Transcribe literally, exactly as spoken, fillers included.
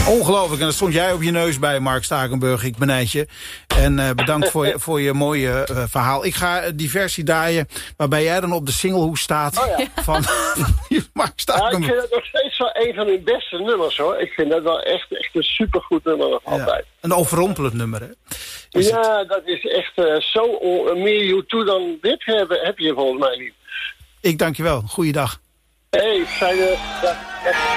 Ongelooflijk. En daar stond jij op je neus bij, Mark Stakenburg. Ik benijd je. En uh, bedankt voor je, voor je mooie uh, verhaal. Ik ga uh, die versie draaien waarbij jij dan op de singlehoes staat. Oh, ja. Van Mark Stakenburg. Ja, ik vind het nog steeds wel een van hun beste nummers, hoor. Ik vind dat wel echt, echt een supergoed nummer nog altijd. Ja, een overrompelend nummer, hè? Is ja, het? Dat is echt uh, zo... Uh, meer U twee dan dit hebben, heb je volgens mij niet. Ik dank je wel. Goeiedag. Hey, fijne dag.